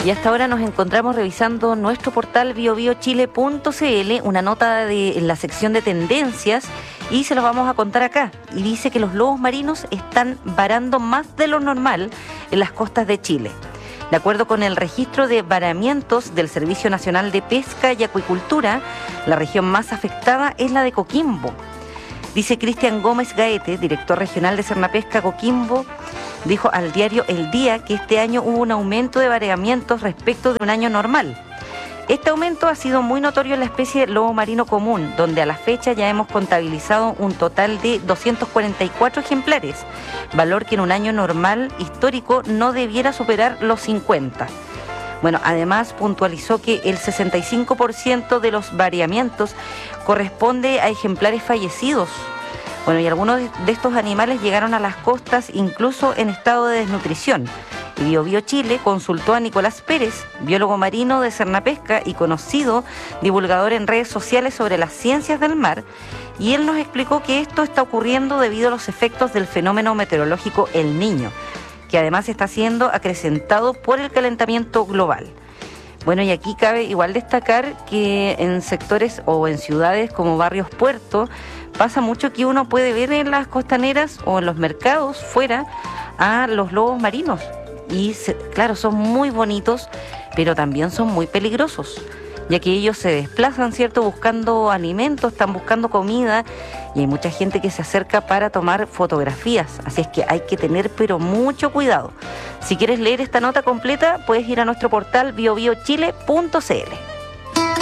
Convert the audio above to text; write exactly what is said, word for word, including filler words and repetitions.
Y hasta ahora nos encontramos revisando nuestro portal bio bio chile punto c l, una nota de en la sección de tendencias, y se los vamos a contar acá. Y dice que los lobos marinos están varando más de lo normal en las costas de Chile. De acuerdo con el registro de varamientos del Servicio Nacional de Pesca y Acuicultura, la región más afectada es la de Coquimbo. Dice Cristian Gómez Gaete, director regional de Cernapesca Coquimbo, dijo al diario El Día que este año hubo un aumento de varamientos respecto de un año normal. Este aumento ha sido muy notorio en la especie lobo marino común, donde a la fecha ya hemos contabilizado un total de doscientos cuarenta y cuatro ejemplares, valor que en un año normal histórico no debiera superar los cincuenta. Bueno, además puntualizó que el sesenta y cinco por ciento de los variamientos corresponde a ejemplares fallecidos. Bueno, y algunos de estos animales llegaron a las costas incluso en estado de desnutrición. Y Bio Bio Chile consultó a Nicolás Pérez, biólogo marino de Cernapesca y conocido divulgador en redes sociales sobre las ciencias del mar, y él nos explicó que esto está ocurriendo debido a los efectos del fenómeno meteorológico El Niño, que además está siendo acrecentado por el calentamiento global. Bueno, y aquí cabe igual destacar que en sectores o en ciudades como barrios puerto pasa mucho que uno puede ver en las costaneras o en los mercados fuera a los lobos marinos. Y se, claro, son muy bonitos, pero también son muy peligrosos, ya que ellos se desplazan, ¿cierto?, buscando alimentos, están buscando comida, y hay mucha gente que se acerca para tomar fotografías, así es que hay que tener pero mucho cuidado. Si quieres leer esta nota completa, puedes ir a nuestro portal bio bio chile punto c l.